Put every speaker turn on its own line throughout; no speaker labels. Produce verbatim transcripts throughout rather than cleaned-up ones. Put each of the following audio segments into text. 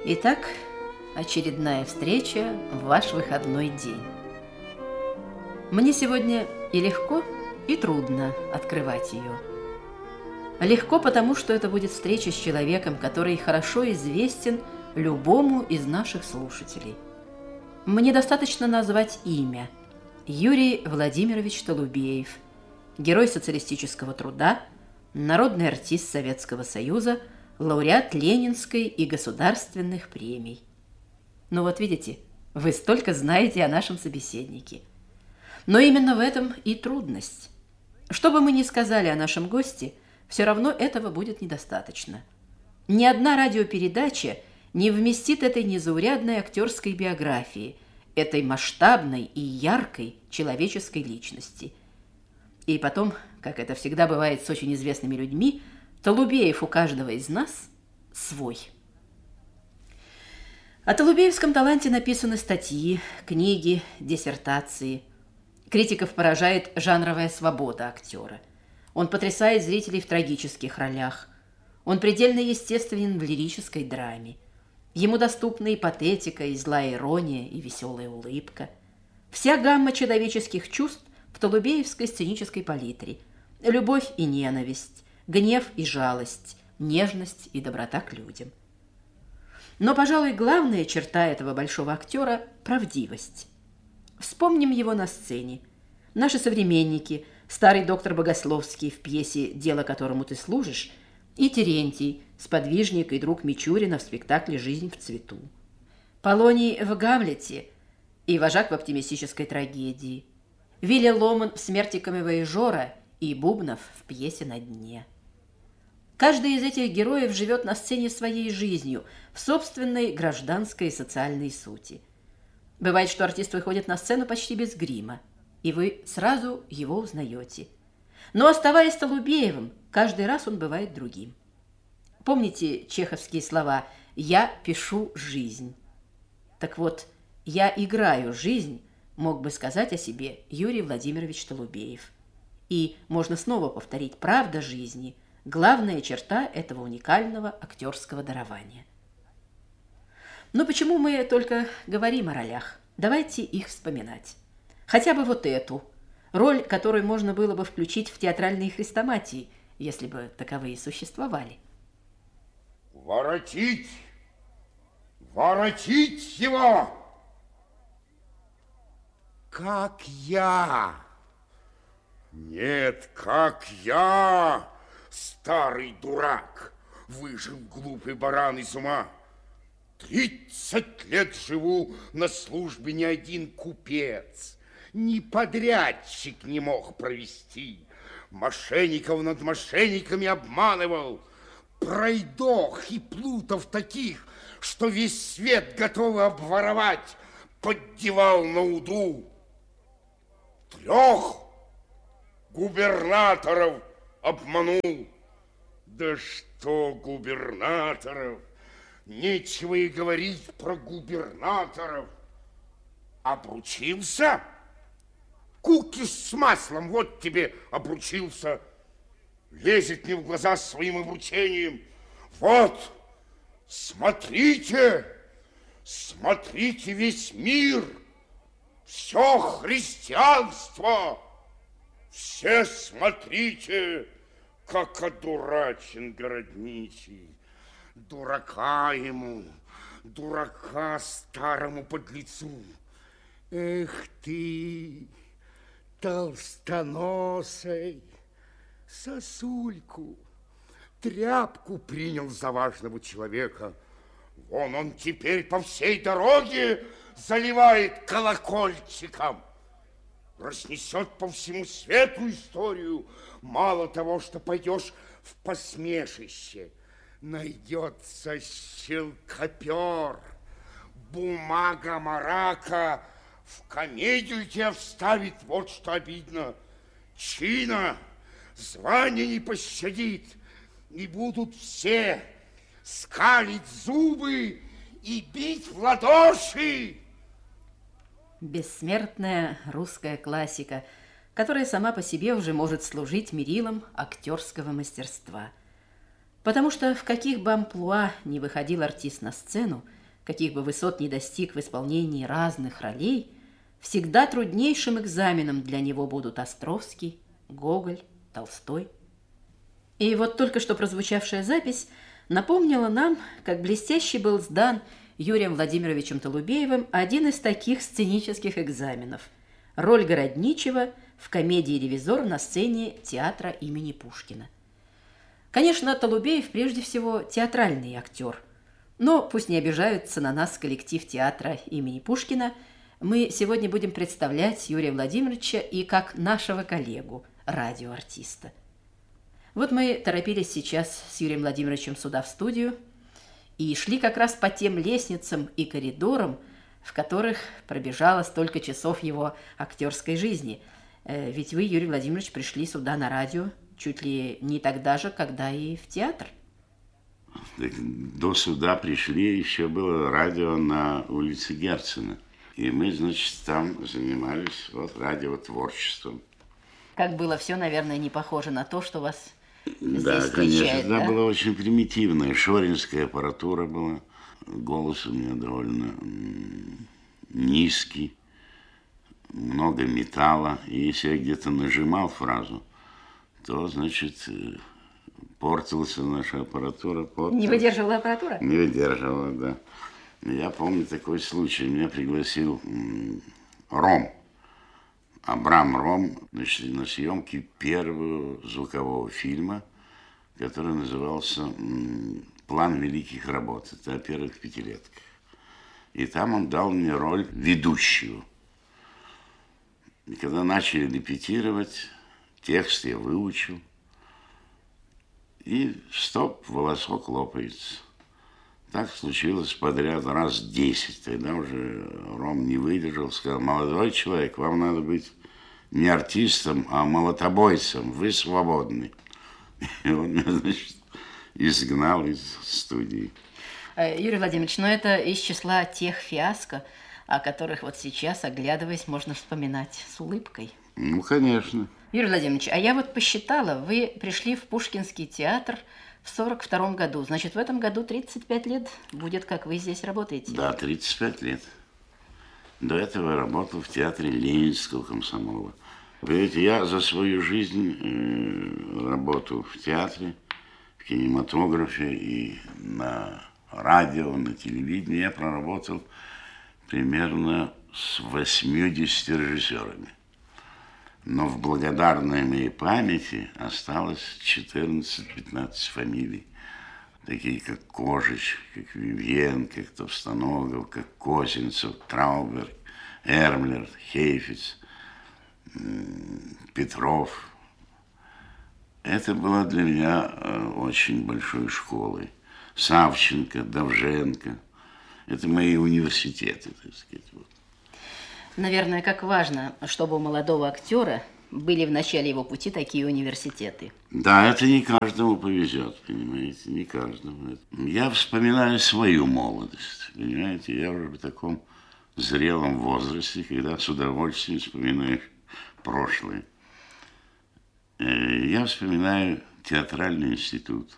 Итак, очередная встреча в ваш выходной день. Мне сегодня и легко, и трудно открывать ее. Легко, потому что это будет встреча с человеком, который хорошо известен любому из наших слушателей. Мне достаточно назвать имя. Юрий Владимирович Толубеев, герой социалистического труда, народный артист Советского Союза, лауреат Ленинской и государственных премий. Ну вот видите, вы столько знаете о нашем собеседнике. Но именно в этом и трудность. Что бы мы ни сказали о нашем госте, все равно этого будет недостаточно. Ни одна радиопередача не вместит этой незаурядной актерской биографии, этой масштабной и яркой человеческой личности. И потом, как это всегда бывает с очень известными людьми, Толубеев у каждого из нас свой. О толубеевском таланте написаны статьи, книги, диссертации. Критиков поражает жанровая свобода актера. Он потрясает зрителей в трагических ролях. Он предельно естественен в лирической драме. Ему доступны и патетика, и злая ирония, и веселая улыбка. Вся гамма человеческих чувств в толубеевской сценической палитре. Любовь и ненависть, гнев и жалость, нежность и доброта к людям. Но, пожалуй, главная черта этого большого актера – правдивость. Вспомним его на сцене. Наши современники, старый доктор Богословский в пьесе «Дело, которому ты служишь», и Терентий, сподвижник и друг Мичурина в спектакле «Жизнь в цвету». Полоний в «Гамлете» и вожак в оптимистической трагедии. Вилли Ломан в «Смерти камевояжера» и Бубнов в пьесе «На дне». Каждый из этих героев живет на сцене своей жизнью, в собственной гражданской и социальной сути. Бывает, что артист выходит на сцену почти без грима, и вы сразу его узнаете. Но, оставаясь Толубеевым, каждый раз он бывает другим. Помните чеховские слова «я пишу жизнь». Так вот, «я играю жизнь» мог бы сказать о себе Юрий Владимирович Толубеев. И можно снова повторить «правда жизни» – главная черта этого уникального актерского дарования. Но почему мы только говорим о ролях? Давайте их вспоминать. Хотя бы вот эту, роль, которую можно было бы включить в театральные хрестоматии, если бы таковые существовали.
Воротить! Воротить его! Как я! Нет, как я! Старый дурак, выжил глупый баран из ума. Тридцать лет живу на службе, ни один купец, ни подрядчик не мог провести. Мошенников над мошенниками обманывал. Пройдох и плутов таких, что весь свет готовы обворовать, поддевал на уду. Трех губернаторов обманул. Да что губернаторов? Нечего и говорить про губернаторов. Обручился? Кукиш с маслом, вот тебе обручился. Лезет мне в глаза своим обручением. Вот, смотрите, смотрите весь мир, все христианство. Все смотрите, как одурачен городничий. Дурака ему, дурака старому подлецу. Эх ты, толстоносый, сосульку, тряпку принял за важного человека. Вон он теперь по всей дороге заливает колокольчиком. Разнесет по всему свету историю. Мало того, что пойдешь в посмешище, найдется щелкопер, бумага марака, в комедию тебя вставит. Вот что обидно. Чина, звание не пощадит, и будут все скалить зубы и бить в ладоши.
Бессмертная русская классика, которая сама по себе уже может служить мерилом актерского мастерства. Потому что в каких бы амплуа ни выходил артист на сцену, каких бы высот ни достиг в исполнении разных ролей, всегда труднейшим экзаменом для него будут Островский, Гоголь, Толстой. И вот только что прозвучавшая запись напомнила нам, как блестяще был сдан Юрием Владимировичем Толубеевым один из таких сценических экзаменов – роль Городничего в комедии «Ревизор» на сцене театра имени Пушкина. Конечно, Толубеев прежде всего театральный актер, но пусть не обижаются на нас коллектив театра имени Пушкина, мы сегодня будем представлять Юрия Владимировича и как нашего коллегу, радиоартиста. Вот мы торопились сейчас с Юрием Владимировичем сюда в студию и шли как раз по тем лестницам и коридорам, в которых пробежало столько часов его актерской жизни. Ведь вы, Юрий Владимирович, пришли сюда на радио чуть ли не тогда же, когда и в театр.
Так, до суда пришли, еще было радио на улице Герцена. И мы, значит, там занимались вот радиотворчеством.
Как было все, наверное, не похоже на то, что вас здесь
да,
встречает,
конечно,
да?
Да, была очень примитивная, шоринская аппаратура была. Голос у меня довольно низкий, много металла. И если я где-то нажимал фразу, то, значит, портилась наша аппаратура. Портилась.
Не выдерживала аппаратура?
Не выдерживала, да. Я помню такой случай. Меня пригласил Ром, Абрам Ром, значит, на съемки первого звукового фильма, который назывался «План великих работ». Это о первых пятилетках. И там он дал мне роль ведущего. И когда начали репетировать, текст я выучил. И стоп, волосок лопается. Так случилось подряд раз десять. Тогда уже Ром не выдержал, сказал: молодой человек, вам надо быть не артистом, а молотобойцем. Вы свободны. И он меня, значит, изгнал из студии.
Юрий Владимирович, но это из числа тех фиаско, о которых вот сейчас, оглядываясь, можно вспоминать с улыбкой.
Ну, конечно.
Юрий Владимирович, а я вот посчитала, вы пришли в Пушкинский театр в сорок втором году. Значит, в этом году тридцать пять лет будет, как вы здесь работаете.
Да, тридцать пять лет. До этого я работал в театре Ленинского комсомола. Понимаете, я за свою жизнь э, работал в театре, в кинематографе и на радио, на телевидении. Я проработал примерно с восьмьюдесятью режиссерами. Но в благодарной моей памяти осталось четырнадцать-пятнадцать фамилий. Такие как Кожич, как Вивьен, как Товстоногов, как Косинцев, Трауберг, Эрмлер, Хейфиц, Петров. Это было для меня очень большой школой. Савченко, Довженко. Это мои университеты, так сказать. Вот.
Наверное, как важно, чтобы у молодого актера были в начале его пути такие университеты.
Да, это не каждому повезет, понимаете, не каждому. Я вспоминаю свою молодость, понимаете, я уже в таком зрелом возрасте, когда с удовольствием вспоминаю прошлое. Я вспоминаю театральный институт.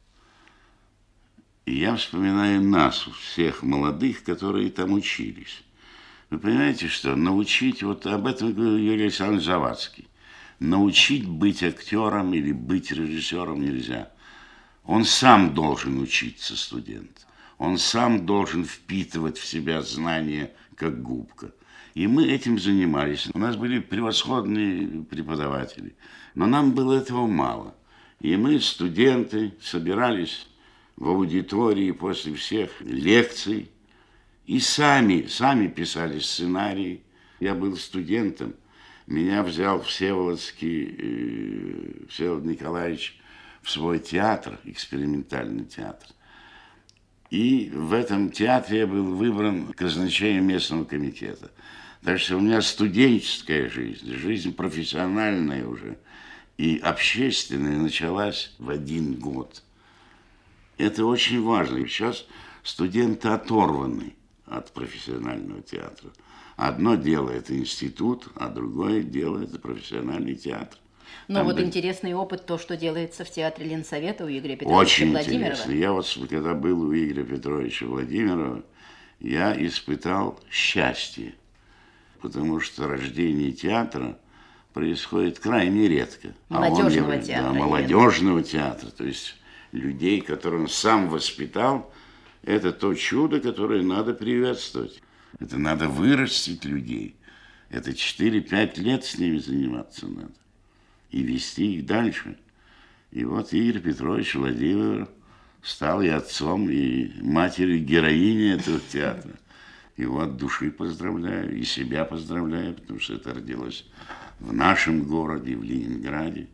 И я вспоминаю нас, всех молодых, которые там учились. Вы понимаете, что научить, вот об этом говорил Юрий Александрович Завадский, научить быть актером или быть режиссером нельзя. Он сам должен учиться, студент. Он сам должен впитывать в себя знания, как губка. И мы этим занимались. У нас были превосходные преподаватели, но нам было этого мало. И мы, студенты, собирались в аудитории после всех лекций, и сами, сами писали сценарии. Я был студентом. Меня взял Всеволодский, э, Всеволод Николаевич в свой театр, экспериментальный театр. И в этом театре я был выбран казначеем местного комитета. Так что у меня студенческая жизнь, жизнь профессиональная уже и общественная началась в один год. Это очень важно. И сейчас студенты оторваны от профессионального театра. Одно дело это институт, а другое дело это профессиональный театр.
Но
Там
вот
были...
интересный опыт, то, что делается в театре Ленсовета у Игоря Петровича
Очень
Владимирова.
интересно. Я вот, когда был у Игоря Петровича Владимирова, я испытал счастье, потому что рождение театра происходит крайне редко.
Молодежного
а он,
театра.
Да, молодежного театра, то есть людей, которые он сам воспитал, это то чудо, которое надо приветствовать. Это надо вырастить людей. Это четыре-пять лет с ними заниматься надо. И вести их дальше. И вот Игорь Петрович Владимиров стал и отцом, и матерью героини этого театра. Его от души поздравляю, и себя поздравляю, потому что это родилось в нашем городе, в Ленинграде.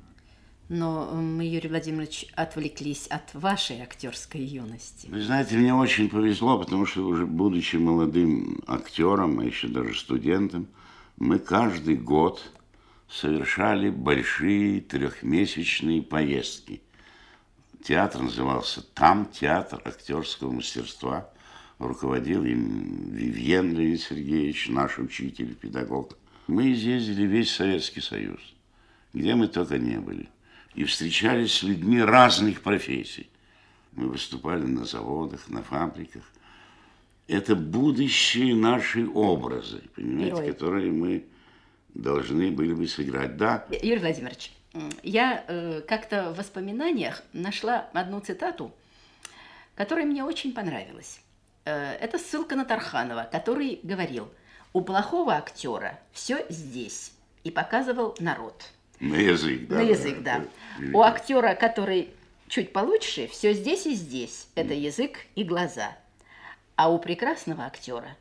Но мы, Юрий Владимирович, отвлеклись от вашей актерской юности.
Вы знаете, мне очень повезло, потому что уже будучи молодым актером, а еще даже студентом, мы каждый год совершали большие трехмесячные поездки. Театр назывался «Там театр актерского мастерства». Руководил им Вивьен Леонид Сергеевич, наш учитель, педагог. Мы изъездили весь Советский Союз, где мы только не были. И встречались с людьми разных профессий. Мы выступали на заводах, на фабриках. Это будущие наши образы, понимаете,
Герой.
которые мы должны были бы сыграть. Да.
Юрий Владимирович, я э, как-то в воспоминаниях нашла одну цитату, которая мне очень понравилась. Э, это ссылка на Тарханова, который говорил: у плохого актера все здесь, и показывал народ.
На язык, да.
На язык, да.
да.
У актера, который чуть получше, все здесь и здесь. Это язык и глаза. А у прекрасного актера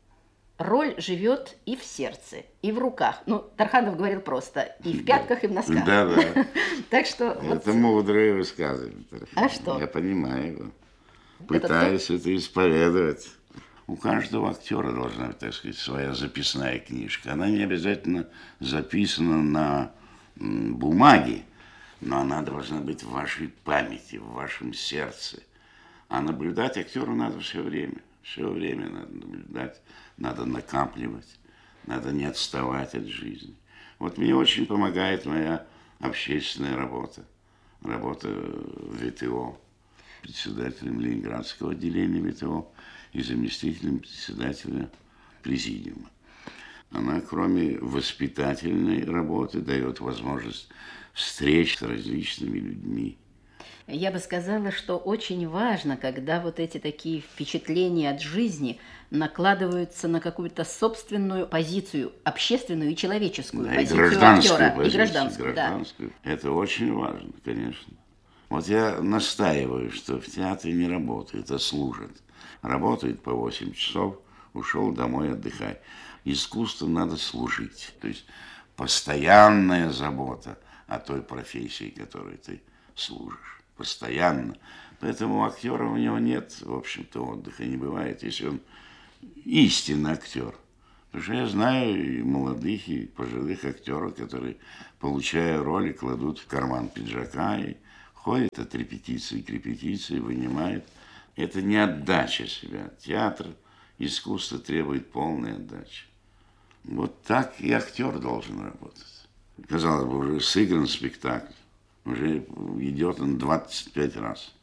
роль живет и в сердце, и в руках. Ну, Тарханов говорил просто: и в пятках, и в носках.
Да, да.
Так что...
Это мудрое высказывание.
А что?
Я понимаю его. Пытаюсь это исповедовать. У каждого актера должна быть, так сказать, своя записная книжка. Она не обязательно записана на бумаге, но она должна быть в вашей памяти, в вашем сердце. А наблюдать актеру надо все время. Все время надо наблюдать, надо накапливать, надо не отставать от жизни. Вот мне очень помогает моя общественная работа, работа в ВТО, председателем Ленинградского отделения ВТО и заместителем председателя президиума. Она, кроме воспитательной работы, дает возможность встреч с различными людьми.
Я бы сказала, что очень важно, когда вот эти такие впечатления от жизни накладываются на какую-то собственную позицию, общественную и человеческую
Да,
позицию
и гражданскую
актера.
позицию,
И гражданскую,
гражданскую.
да.
Это очень важно, конечно. Вот я настаиваю, что в театре не работает, а служит. Работает по восемь часов, ушел домой отдыхать. Искусству надо служить. То есть постоянная забота о той профессии, которой ты служишь. Постоянно. Поэтому у актера у него нет, в общем-то, отдыха не бывает, если он истинный актер. Потому что я знаю и молодых, и пожилых актеров, которые, получая роли, кладут в карман пиджака и ходят от репетиции к репетиции, вынимают. Это не отдача себя. Театр, искусство требует полной отдачи. Вот так и актер должен работать. Казалось бы, уже сыгран спектакль. Уже идет он двадцать пять раз.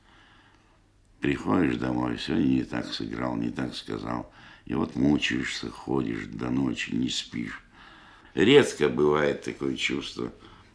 Приходишь домой, сегодня не так сыграл, не так сказал. И вот мучаешься, ходишь до ночи, не спишь. Редко бывает такое чувство,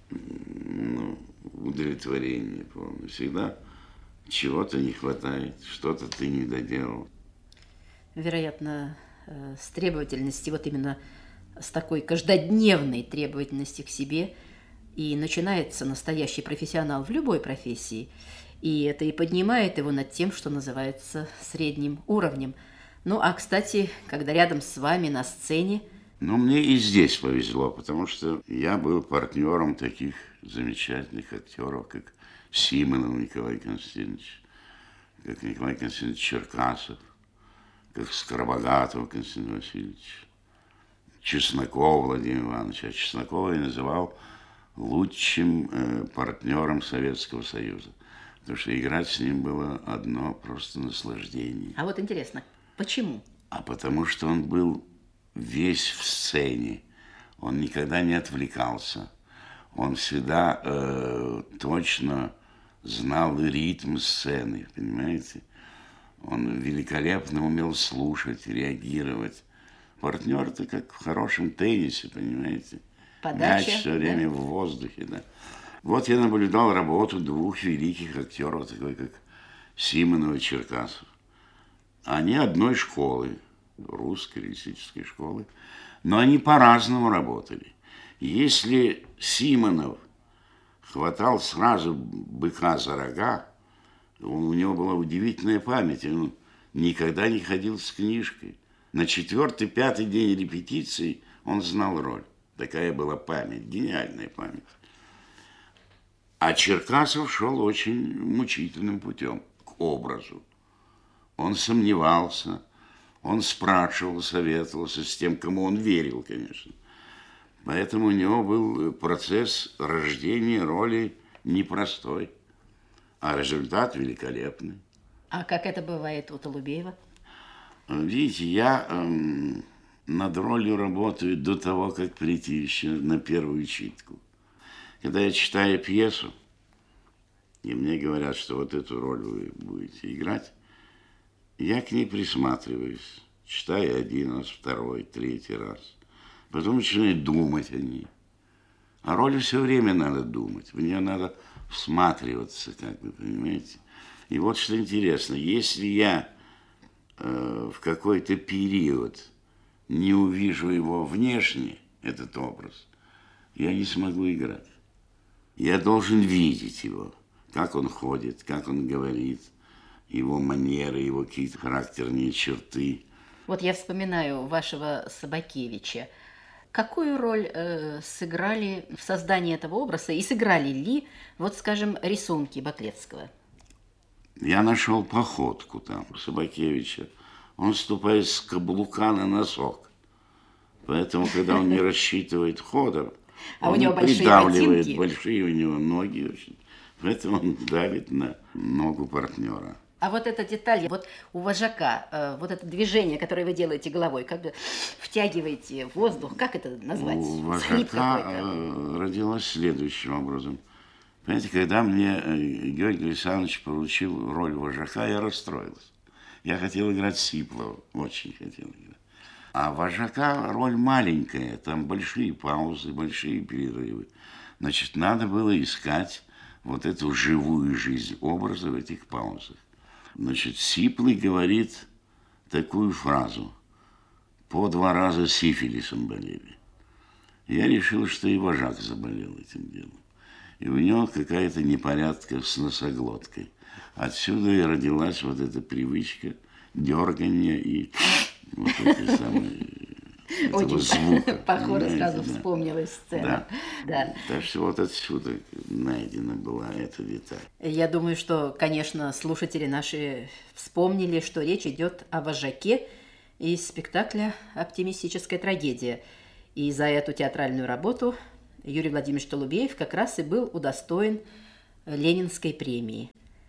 ну, удовлетворения. Помню. Всегда чего-то не хватает, что-то ты не доделал.
Вероятно, с требовательности, вот именно с такой каждодневной требовательности к себе и начинается настоящий профессионал в любой профессии. И это и поднимает его над тем, что называется средним уровнем. Ну, а, кстати, когда рядом с вами на сцене...
Ну, мне и здесь повезло, потому что я был партнером таких замечательных актеров, как Симонов Николай Константинович, как Николай Константинович Черкасов, как Скоробогатов Константин Васильевич, Чесноков Владимир Иванович. А Чеснокова я называл лучшим э, партнером Советского Союза, потому что играть с ним было одно просто наслаждение.
А вот интересно, почему?
А потому что он был весь в сцене, он никогда не отвлекался, он всегда э, точно знал ритм сцены, понимаете? Он великолепно умел слушать, реагировать. Партнер-то как в хорошем теннисе, понимаете?
Подача,
мяч все время
да?
в воздухе, да. Вот я наблюдал работу двух великих актеров, такой как Симонов и Черкасов. Они одной школы, русской лирической школы, но они по-разному работали. Если Симонов хватал сразу быка за рога, у него была удивительная память, он никогда не ходил с книжкой. На четвертый, пятый день репетиции он знал роль. Такая была память, гениальная память. А Черкасов шел очень мучительным путем к образу. Он сомневался, он спрашивал, советовался с тем, кому он верил, конечно. Поэтому у него был процесс рождения роли непростой, а результат великолепный.
А как это бывает у Толубеева?
Видите, я эм, над ролью работаю до того, как прийти еще на первую читку. Когда я читаю пьесу, и мне говорят, что вот эту роль вы будете играть, я к ней присматриваюсь, читаю один раз, второй, третий раз. Потом начинаю думать о ней. О роли все время надо думать, в нее надо всматриваться, как вы понимаете. И вот что интересно, если я э, в какой-то период не увижу его внешне, этот образ, я не смогу играть. Я должен видеть его, как он ходит, как он говорит, его манеры, его какие-то характерные черты.
Вот я вспоминаю вашего Собакевича. Какую роль э, сыграли в создании этого образа и сыграли ли, вот скажем, рисунки Баклецкого?
Я нашел походку там у Собакевича. Он ступает с каблука на носок. Поэтому, когда он не рассчитывает ходом,
а
он
у него большие
придавливает,
ботинки.
большие у него ноги очень. Поэтому он давит на ногу партнера.
А вот эта деталь, вот у вожака, э, вот это движение, которое вы делаете головой, как бы втягиваете воздух, как это назвать?
У
Схлип
вожака
какой-то.
э, родилось следующим образом. Понимаете, когда мне э, Георгий Александрович поручил роль вожака, я расстроился. Я хотел играть Сиплова, очень хотел играть. А вожака роль маленькая, там большие паузы, большие перерывы. Значит, надо было искать вот эту живую жизнь образа в этих паузах. Значит, Сиплый говорит такую фразу: по два раза сифилисом болели. Я решил, что и вожак заболел этим делом. И у него какая-то непорядка с носоглоткой. Отсюда и родилась вот эта привычка дергания и вот этой самой, этого
Очень
звука.
похоже,
понимаете,
сразу
да.
вспомнилась сцена.
Да.
Да.
Так что вот отсюда найдена была эта деталь.
Я думаю, что, конечно, слушатели наши вспомнили, что речь идет о вожаке из спектакля «Оптимистическая трагедия». И за эту театральную работу Юрий Владимирович Толубеев как раз и был удостоен Ленинской премии.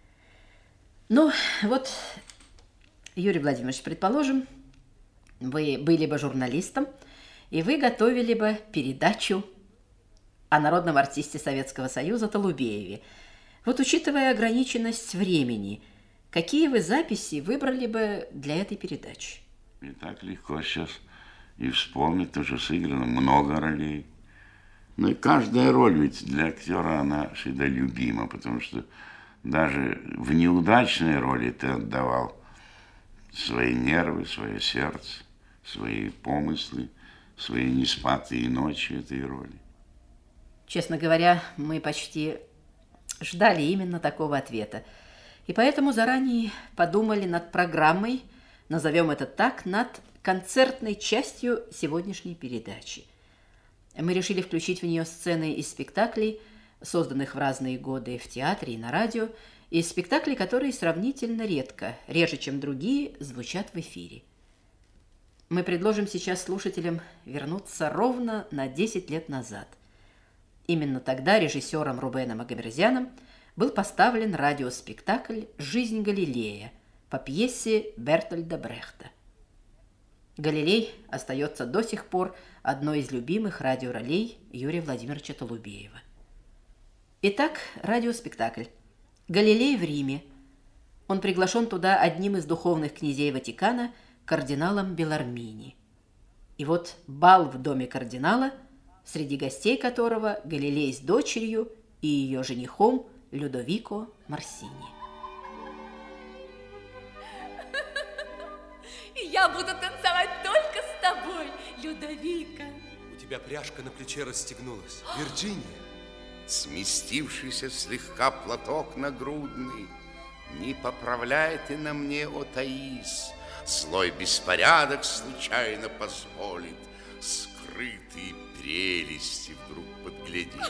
Ну, вот, Юрий Владимирович, предположим, вы были бы журналистом, и вы готовили бы передачу о народном артисте Советского Союза Толубееве. Вот, учитывая ограниченность времени, какие вы записи выбрали бы для этой передачи?
Не так легко сейчас и вспомнить, то, что сыграно много ролей. Ну и каждая роль ведь для актера, она всегда любима, потому что даже в неудачной роли ты отдавал свои нервы, свое сердце, свои помыслы, свои неспатые ночи этой роли.
Честно говоря, мы почти ждали именно такого ответа. И поэтому заранее подумали над программой, назовем это так, над концертной частью сегодняшней передачи. Мы решили включить в нее сцены из спектаклей, созданных в разные годы в театре и на радио, и спектаклей, которые сравнительно редко, реже, чем другие, звучат в эфире. Мы предложим сейчас слушателям вернуться ровно на десять лет назад. Именно тогда режиссером Рубеном Агамерзяном был поставлен радиоспектакль «Жизнь Галилея» по пьесе Бертольда Брехта. Галилей остается до сих пор одной из любимых радиоролей Юрия Владимировича Толубеева. Итак, радиоспектакль «Галилей в Риме». Он приглашен туда одним из духовных князей Ватикана, кардиналом Беллармини. И вот бал в доме кардинала, среди гостей которого Галилей с дочерью и ее женихом Людовико Морсини.
Я буду танцевать только с тобой, Людовико.
У тебя пряжка на плече расстегнулась. Вирджиния.
Сместившийся слегка платок нагрудный, не поправляй ты на мне, о Таис, злой беспорядок случайно позволит скрытые прелести вдруг подглядеть.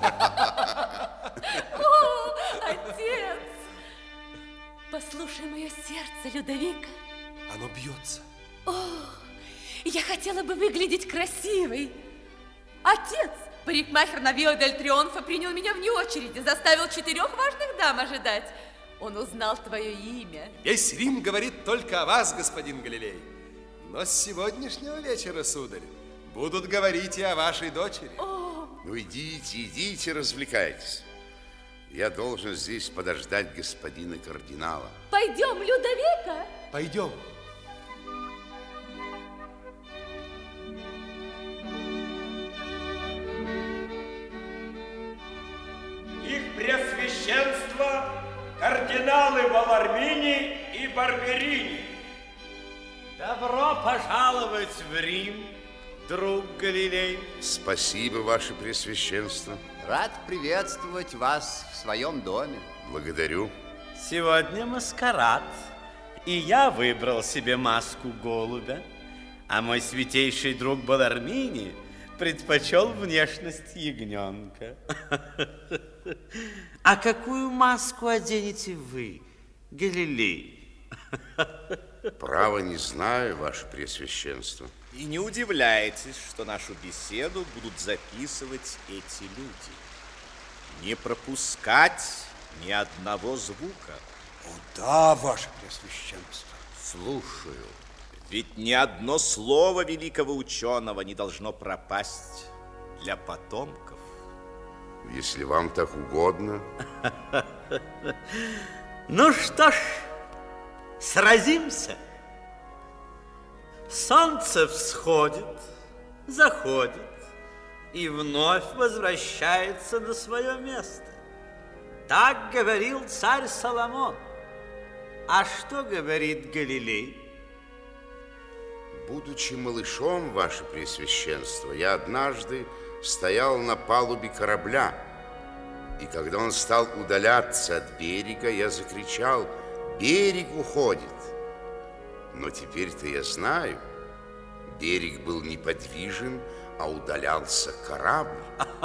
О, отец! Послушай мое сердце, Людовико.
Оно бьется.
О, я хотела бы выглядеть красивой. Отец, парикмахер на Виа дель Трионфо, принял меня вне очереди, заставил четырех важных дам ожидать. Он узнал твое имя.
Весь Рим говорит только о вас, господин Галилей. Но с сегодняшнего вечера, сударь, будут говорить и о вашей дочери.
О.
Ну идите, идите, развлекайтесь. Я должен здесь подождать господина кардинала.
Пойдем, Людовико.
Пойдем.
Их Преосвященство кардиналы Беллармини и Барберини.
Добро пожаловать в Рим, друг Галилей.
Спасибо, ваше Преосвященство.
Рад приветствовать вас в своем доме.
Благодарю.
Сегодня маскарад, и я выбрал себе маску голубя, а мой святейший друг Беллармини предпочел внешность ягненка. А какую маску оденете вы, Галилей?
Право не знаю, ваше Преосвященство.
И не удивляйтесь, что нашу беседу будут записывать эти люди. Не пропускать ни одного звука.
О, да, ваше Преосвященство.
Слушаю.
Ведь ни одно слово великого ученого не должно пропасть для потомков.
Если вам так угодно.
Ну что ж, сразимся. Солнце всходит, заходит и вновь возвращается на свое место. Так говорил царь Соломон. А что говорит Галилей?
Будучи малышом, ваше Преосвященство, я однажды стоял на палубе корабля, и когда он стал удаляться от берега, я закричал: «Берег уходит!» Но теперь-то я знаю, берег был неподвижен, а удалялся корабль.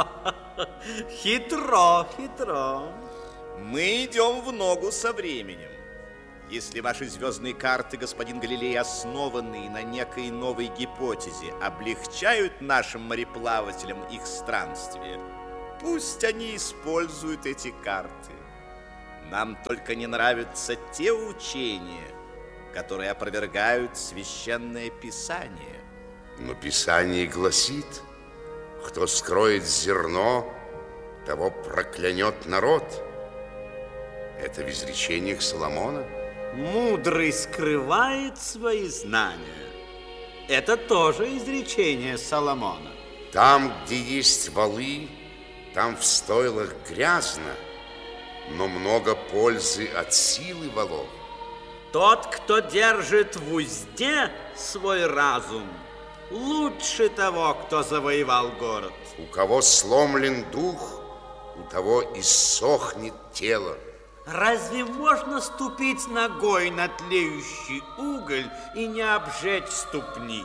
Хитро, хитро.
Мы идем в ногу со временем. Если ваши звездные карты, господин Галилей, основанные на некой новой гипотезе, облегчают нашим мореплавателям их странствие, пусть они используют эти карты. Нам только не нравятся те учения, которые опровергают священное Писание.
Но Писание гласит: кто скроет зерно, того проклянет народ. Это в изречениях Соломона.
Мудрый скрывает свои знания. Это тоже изречение Соломона.
Там, где есть валы, там в стойлах грязно, но много пользы от силы валов.
Тот, кто держит в узде свой разум, лучше того, кто завоевал город.
У кого сломлен дух, у того иссохнет тело.
Разве можно ступить ногой на тлеющий уголь и не обжечь ступни?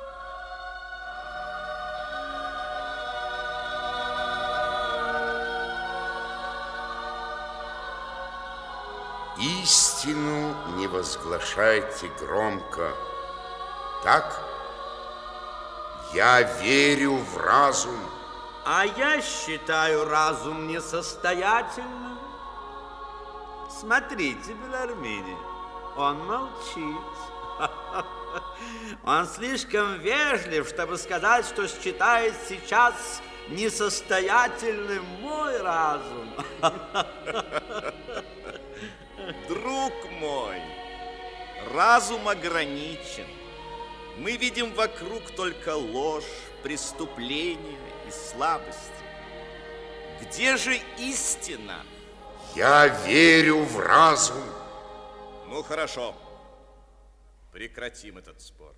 Истину не возглашайте громко. Так? Я верю в разум.
А я считаю разум несостоятельным. Смотрите, Беллармини, он молчит. Он слишком вежлив, чтобы сказать, что считает сейчас несостоятельным мой разум.
Друг разум ограничен. Мы видим вокруг только ложь, преступления и слабости. Где же истина?
Я верю в разум.
Ну, хорошо. Прекратим этот спор.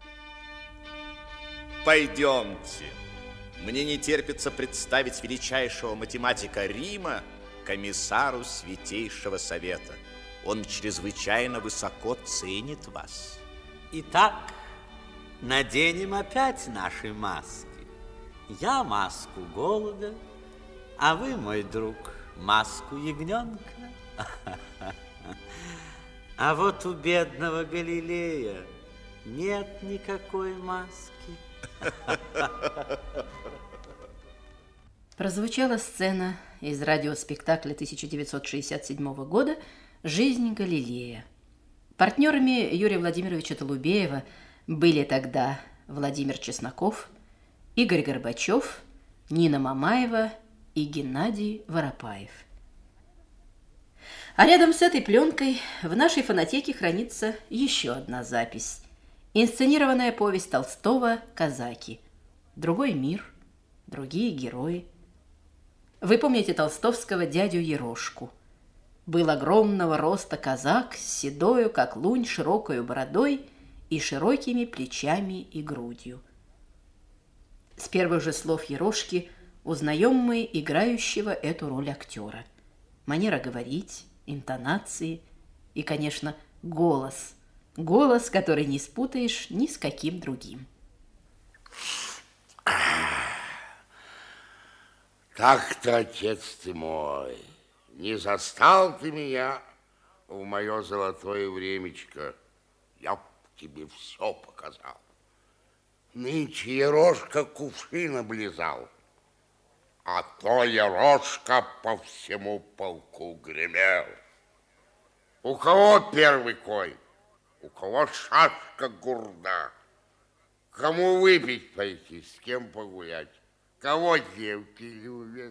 Пойдемте. Мне не терпится представить величайшего математика Рима комиссару Святейшего Совета. Он чрезвычайно высоко ценит вас.
Итак, наденем опять наши маски. Я маску голубя, а вы, мой друг, маску ягненка. А вот у бедного Галилея нет никакой маски.
Прозвучала сцена из радиоспектакля тысяча девятьсот шестьдесят седьмого года «Жизнь Галилея». Партнерами Юрия Владимировича Толубеева были тогда Владимир Чесноков, Игорь Горбачев, Нина Мамаева и Геннадий Воропаев. А рядом с этой пленкой в нашей фонотеке хранится еще одна запись. Инсценированная повесть Толстого «Казаки». Другой мир, другие герои. Вы помните толстовского дядю Ерошку. Был огромного роста казак с седою, как лунь, широкою бородой и широкими плечами и грудью. С первых же слов Ерошки узнаем мы играющего эту роль актера. Манера говорить, интонации и, конечно, голос. Голос, который не спутаешь ни с каким другим.
Так-то, отец ты мой, не застал ты меня в мое золотое времечко. Я б тебе все показал. Нынче Ерошка кувшин облизал, а то Ерошка по всему полку гремел. У кого первый конь, у кого шашка гурда, кому выпить пойти, с кем погулять, кого девки любят.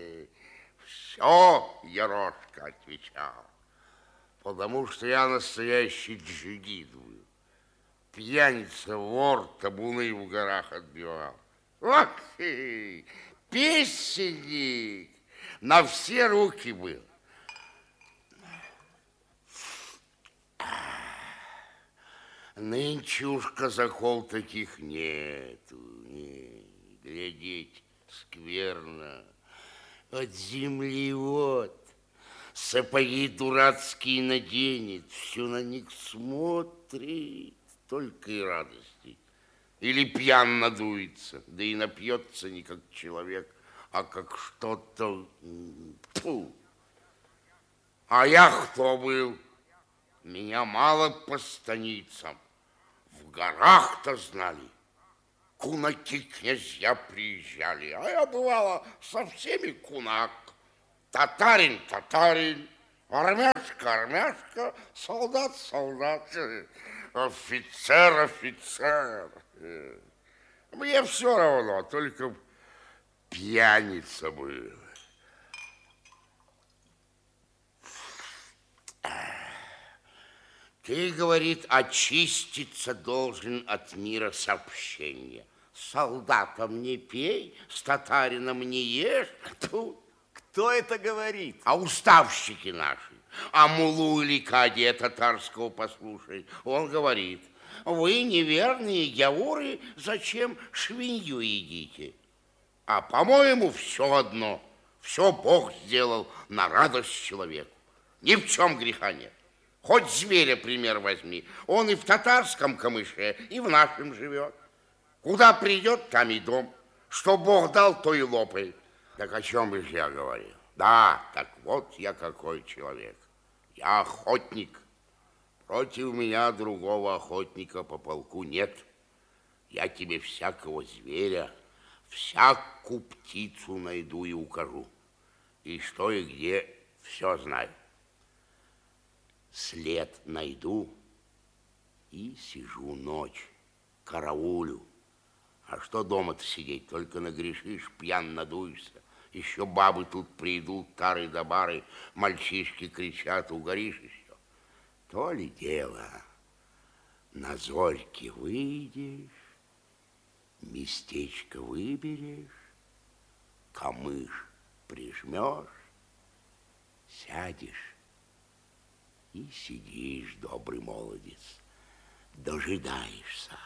Все Ерошка отвечал, потому что я настоящий джигит был. Пьяница, вор, табуны в горах отбивал. Ох ты, песенник, на все руки был. Нынче уж казаков таких нету. Не, глядеть скверно. От земли вот. Сапоги дурацкие наденет, все на них смотрит, только и радости. Или пьян надуется, да и напьется не как человек, а как что-то... Фу. А я кто был? Меня мало по станицам. В горах-то знали. Кунаки-князья приезжали, а я, бывало, со всеми кунак. Татарин, татарин, армяшка, армяшка, солдат, солдат, офицер, офицер. Мне все равно, только пьяница был. Ты, говорит, очиститься должен от мира сообщения. С солдатом не пей, с татарином не ешь. Тут.
Кто это говорит?
А уставщики наши. А муллу или кадия татарского послушай. Он говорит, вы неверные гяуры, зачем швинью едите? А, по-моему, все одно. Все Бог сделал на радость человеку. Ни в чем греха нет. Хоть зверя пример возьми. Он и в татарском камыше, и в нашем живет. Куда придет, там и дом. Что Бог дал, то и лопает. Так о чем же я говорил? Да, так вот я какой человек. Я охотник. Против меня другого охотника по полку нет. Я тебе всякого зверя, всякую птицу найду и укажу. И что и где, все знаю. След найду и сижу ночь, караулю. А что дома-то сидеть, только нагрешишь, пьян надуешься. Еще бабы тут придут, тары да бары, мальчишки кричат, угоришь еще. То ли дело. На зорьке выйдешь, местечко выберешь, камыш прижмешь, сядешь и сидишь, добрый молодец, дожидаешься.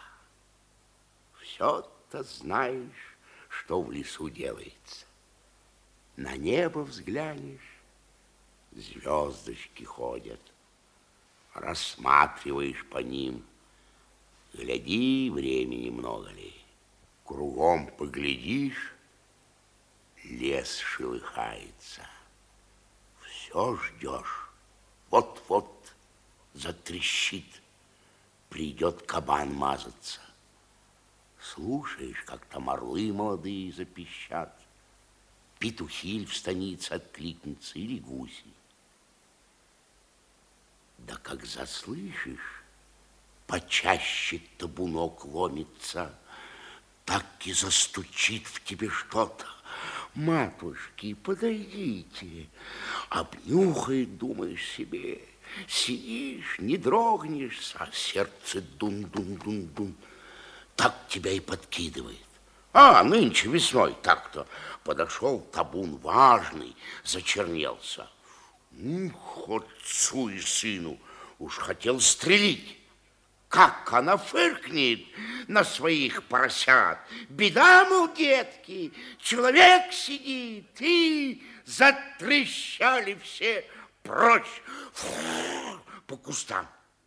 Все-то знаешь, что в лесу делается. На небо взглянешь, звездочки ходят, рассматриваешь по ним. Гляди, времени много ли. Кругом поглядишь, лес шелыхается. Все ждешь. Вот-вот затрещит, придет кабан мазаться. Слушаешь, как там орлы молодые запищат, петухиль в станице откликнется или гуси. Да как заслышишь, почаще табунок ломится, так и застучит в тебе что-то. Матушки, подойдите. Обнюхает, думаешь себе. Сидишь, не дрогнешь, а сердце дун-дун-дун-дун. Так тебя и подкидывает. А, нынче весной так-то подошел табун важный, зачернелся. Ух, отцу и сыну, уж хотел стрелить. Как она фыркнет на своих поросят. Беда, мол, детки, человек сидит. И затрещали все прочь фу, по кустам.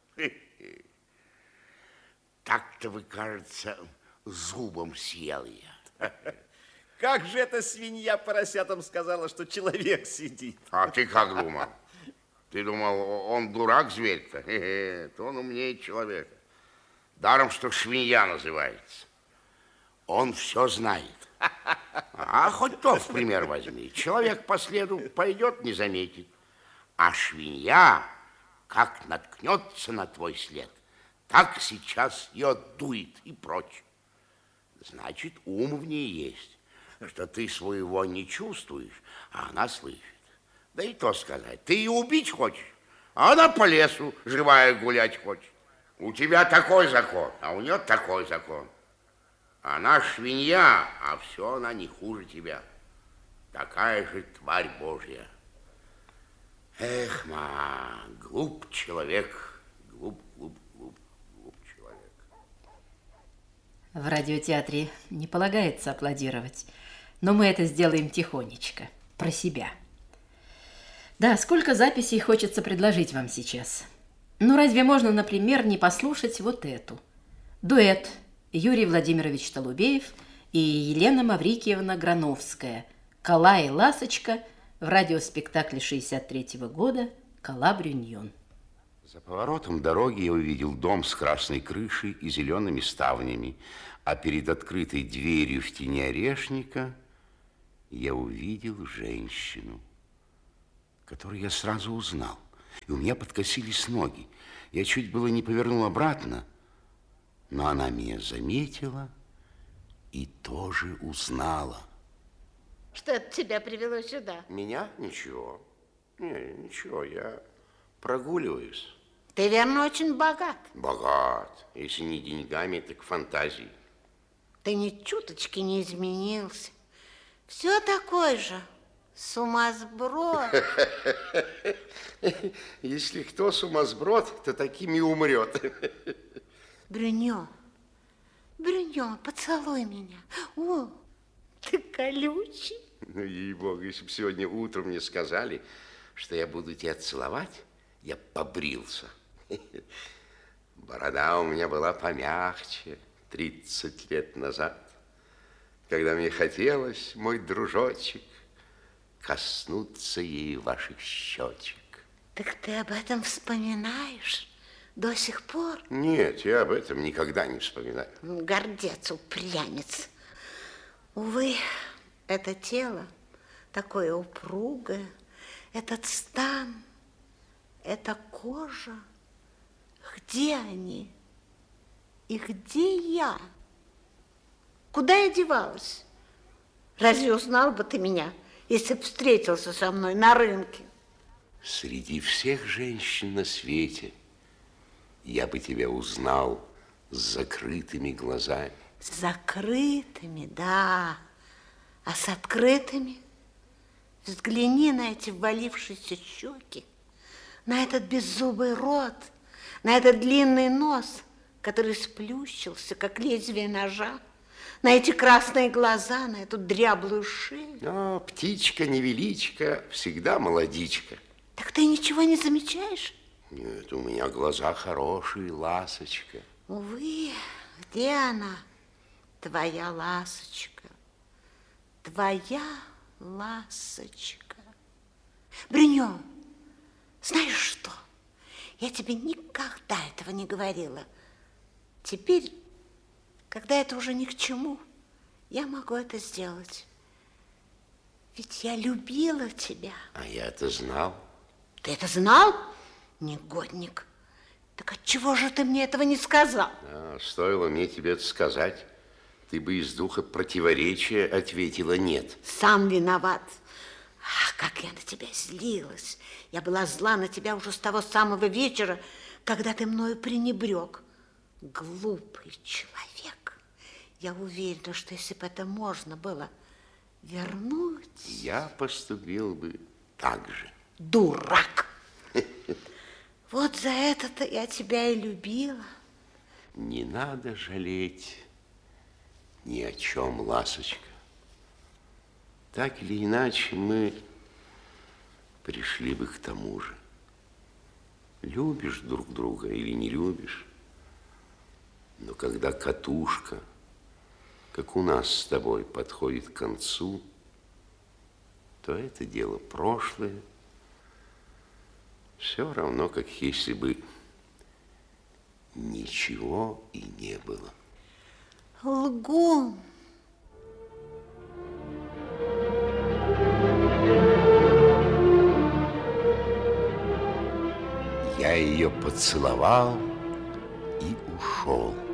Так-то вы, кажется, зубом съел я.
Как же эта свинья поросятам сказала, что человек сидит?
А ты как думал? Ты думал, он дурак, зверь-то? Нет, он умнее человека. Даром, что свинья называется. Он все знает. А хоть то, в пример возьми. Человек по следу пойдет, не заметит. А свинья, как наткнется на твой след, так сейчас и отдует и прочь. Значит, ум в ней есть, что ты своего не чувствуешь, а она слышит. Да и то сказать, ты ее убить хочешь, а она по лесу живая гулять хочет. У тебя такой закон, а у нее такой закон. Она свинья, а все она не хуже тебя. Такая же тварь Божья. Эх, ма, глуп человек, глуп, глуп, глуп, глуп человек.
В радиотеатре не полагается аплодировать, но мы это сделаем тихонечко, про себя. Да, сколько записей хочется предложить вам сейчас. Ну, разве можно, например, не послушать вот эту? Дуэт Юрий Владимирович Толубеев и Елена Маврикиевна Грановская. «Кала и ласочка» в радиоспектакле шестьдесят третьего года «Кала Брюньон».
За поворотом дороги я увидел дом с красной крышей и зелеными ставнями, а перед открытой дверью в тени орешника я увидел женщину, которую я сразу узнал. И у меня подкосились ноги. Я чуть было не повернул обратно, но она меня заметила и тоже узнала.
Что это тебя привело сюда?
Меня? Ничего. Не, ничего, я прогуливаюсь.
Ты, верно, очень богат.
Богат. Если не деньгами, так фантазией.
Ты ни чуточки не изменился. Все такой же. Сумасброд.
Если кто сумасброд, то таким и умрет.
Брюньон, Брюньон, поцелуй меня. О, ты колючий.
Ну, ей-богу, если бы сегодня утром мне сказали, что я буду тебя целовать, я побрился. Борода у меня была помягче тридцать лет назад, когда мне хотелось, мой дружочек, коснуться ей ваших щечек.
Так ты об этом вспоминаешь до сих пор?
Нет, я об этом никогда не вспоминаю.
Гордец, упрямец. Увы, это тело такое упругое, этот стан, эта кожа. Где они? И где я? Куда я девалась? Разве узнал бы ты меня, если б встретился со мной на рынке?
Среди всех женщин на свете я бы тебя узнал с закрытыми глазами.
С закрытыми, да. А с открытыми? Взгляни на эти ввалившиеся щеки, на этот беззубый рот, на этот длинный нос, который сплющился, как лезвие ножа, на эти красные глаза, на эту дряблую шею.
Но птичка-невеличка, всегда молодичка.
Так ты ничего не замечаешь?
Нет, у меня глаза хорошие, ласочка.
Увы, где она, твоя ласочка, твоя ласочка? Бриньо, знаешь что? Я тебе никогда этого не говорила. Теперь, когда это уже ни к чему, я могу это сделать. Ведь я любила тебя.
А я это знал.
Ты это знал, негодник? Так отчего же ты мне этого не сказал?
А, стоило мне тебе это сказать, ты бы из духа противоречия ответила нет.
Сам виноват. Ах, как я на тебя злилась. Я была зла на тебя уже с того самого вечера, когда ты мною пренебрег. Глупый человек. Я уверена, что если бы это можно было вернуть...
Я поступил бы так же.
Дурак! Вот за это-то я тебя и любила.
Не надо жалеть ни о чем, ласочка. Так или иначе, мы пришли бы к тому же. Любишь друг друга или не любишь, но когда катушка, как у нас с тобой, подходит к концу, то это дело прошлое. Все равно, как если бы ничего и не было.
Лгун.
Я ее поцеловал и ушел.